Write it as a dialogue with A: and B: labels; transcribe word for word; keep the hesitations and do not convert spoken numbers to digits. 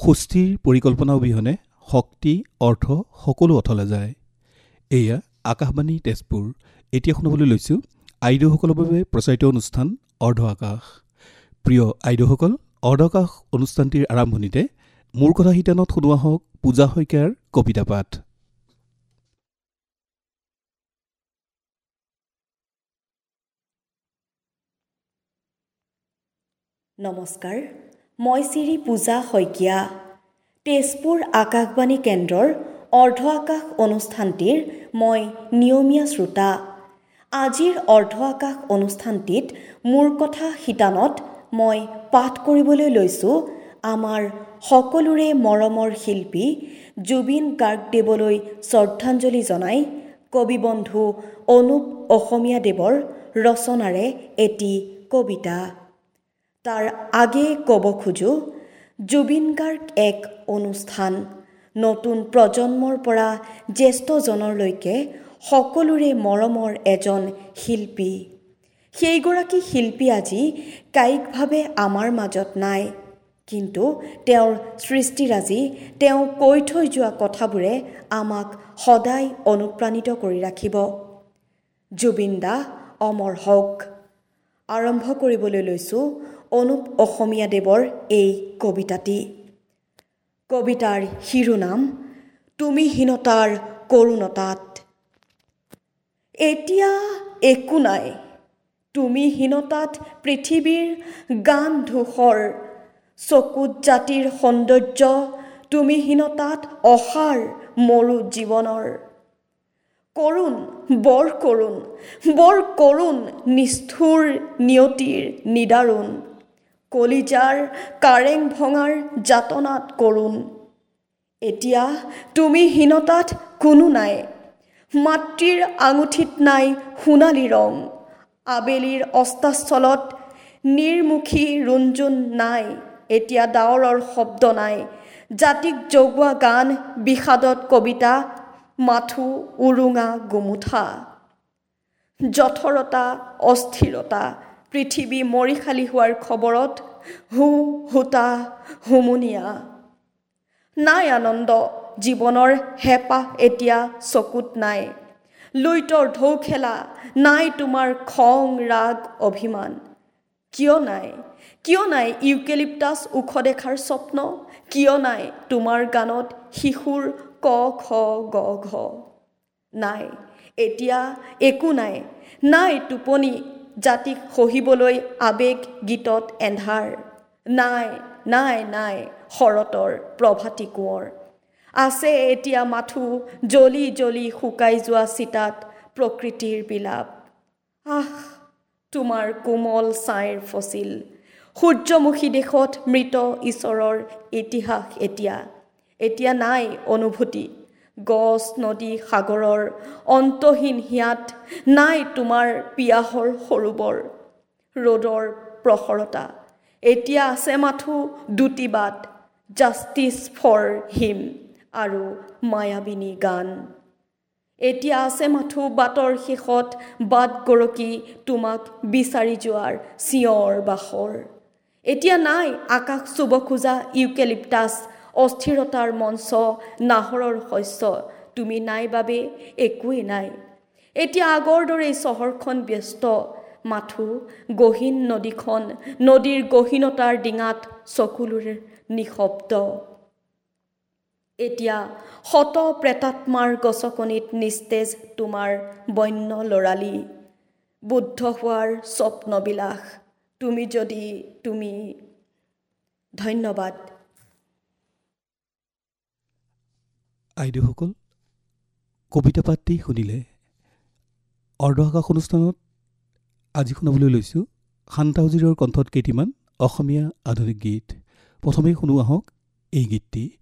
A: সুস্থিৰ পৰিকল্পনা অবিহনে শক্তি অৰ্থ সকলো অথলে যায়। এয়া আকাশবাণী তেজপুৰ। এতিয়া শুনাবলৈ লৈছোঁ আইদেউসকলৰ বাবে প্ৰচাৰিত অনুষ্ঠান অৰ্ধ আকাশ। প্ৰিয় আইদেউসকল, অৰ্ধ আকাশ অনুষ্ঠানটিৰ আৰম্ভণিতে মোৰ কথা শিতানত শুনোৱা হওক পূজা শইকীয়াৰ কবিতা পাঠ।
B: নমস্কাৰ, মই শ্ৰী পূজা শইকীয়া। তেজপুৰ আকাশবাণী কেন্দ্ৰৰ অৰ্ধ আকাশ অনুষ্ঠানটিৰ মই নিয়মীয়া শ্ৰোতা। আজিৰ অৰ্ধ আকাশ অনুষ্ঠানটিত মোৰ কথা শিতানত মই পাঠ কৰিবলৈ লৈছোঁ আমাৰ সকলোৰে মৰমৰ শিল্পী জুবিন গাৰ্গদেৱলৈ শ্ৰদ্ধাঞ্জলি জনাই কবি বন্ধু অনুপ অসমীয়াদেৱৰ ৰচনাৰে এটি কবিতা। তাৰ আগেয়ে ক'ব খোজোঁ, জুবিন গাৰ্গ এক অনুষ্ঠান। নতুন প্ৰজন্মৰ পৰা জ্যেষ্ঠজনলৈকে সকলোৰে মৰমৰ এজন শিল্পী। সেইগৰাকী শিল্পী আজি কায়িকভাৱে আমাৰ মাজত নাই, কিন্তু তেওঁৰ সৃষ্টিৰাজি, তেওঁ কৈ থৈ যোৱা কথাবোৰে আমাক সদায় অনুপ্ৰাণিত কৰি ৰাখিব। জুবিন দা অমৰ হওক। আৰম্ভ কৰিবলৈ লৈছোঁ অনুপ অসমীয়াদেৱৰ এই কবিতাটি। কবিতাৰ শিৰোনাম তুমিহীনতাৰ কৰুণতাত। এতিয়া একো নাই তুমিহীনতাত, পৃথিৱীৰ গান ধূসৰ, চকুত জাতিৰ সৌন্দৰ্য তুমিহীনতাত অসাৰ মৰু জীৱনৰ। কৰুণ, বৰ কৰুণ, বৰ কৰুণ নিষ্ঠুৰ নিয়তিৰ নিদাৰুণ, কলিজাৰ কাৰেং ভঙাৰ যাতনাত কৰুণ। এতিয়া তুমিহীনতাত কোনো নাই, মাতৃৰ আঙুঠিত নাই সোণালী ৰং, আবেলিৰ অস্তাচলত নিৰ্মুখী ৰুণজুণ নাই, এতিয়া ডাৱৰৰ শব্দ নাই, জাতিক জগোৱা গান বিষাদত কবিতা, মাথো উৰুঙা গোমোঠা। জঠৰতা অস্থিৰতা, পৃথিৱী মৰিশালী হোৱাৰ খবৰত হু হুতা হুমুনিয়া। নাই আনন্দ, জীৱনৰ হেঁপাহ এতিয়া চকুত নাই, লুইতৰ ঢৌ খেলা নাই তোমাৰ খং ৰাগ অভিমান। কিয় নাই, কিয় নাই ইউকেলিপ্টাছ ওখ দেখাৰ স্বপ্ন, কিয় নাই তোমাৰ গানত শিশুৰ ক খ গ ঘ। নাই এতিয়া একো নাই, নাই টোপনি জাতিক সহিবলৈ আবেগ গীতত এন্ধাৰ। নাই নাই নাই শৰতৰ প্ৰভাতী কোঁৱৰ, আছে এতিয়া মাথো জ্বলি জ্বলি শুকাই যোৱা চিতাত প্ৰকৃতিৰ বিলাপ। আহ তোমাৰ কোমল ছাইৰ ফচিল, সূৰ্যমুখী দেশত মৃত ঈশ্বৰৰ ইতিহাস এতিয়া। এতিয়া নাই অনুভূতি, গছ নদী সাগৰৰ অন্তহীন হিয়াত, নাই তোমাৰ পিয়াহৰ সৰোবৰ, ৰ'দৰ প্ৰখৰতা। এতিয়া আছে মাথো দুটি বাট, জাষ্টিছ ফৰ হিম আৰু মায়াবিনী গান। এতিয়া আছে মাথো বাটৰ শেষত বাট গৰকি তোমাক বিচাৰি যোৱাৰ চিঞৰ বাখৰ। এতিয়া নাই আকাশ চুব খোজা ইউকেলিপ্টাছ, অস্থিৰতাৰ মঞ্চ নাহৰৰ শস্য, তুমি নাই বাবে একোৱেই নাই। এতিয়া আগৰ দৰেই চহৰখন ব্যস্ত, মাথো গহীন নদীখন, নদীৰ গহীনতাৰ ডিঙাত চকুলোৰে নিশব্দ। এতিয়া শত প্ৰেতাত্মাৰ গছকনিত নিস্তেজ তোমাৰ বন্য লৰালি, বুদ্ধ হোৱাৰ স্বপ্নবিলাস, তুমি যদি তুমি। ধন্যবাদ।
A: আইদেউসকল, কবিতা পাঠটি শুনিলে। অৰ্ধ আকাশ অনুষ্ঠানত আজি শুনাবলৈ লৈছোঁ শান্তা উজীৰৰ কণ্ঠত কেইটিমান অসমীয়া আধুনিক গীত। প্ৰথমেই শুনো আহক এই গীতটি।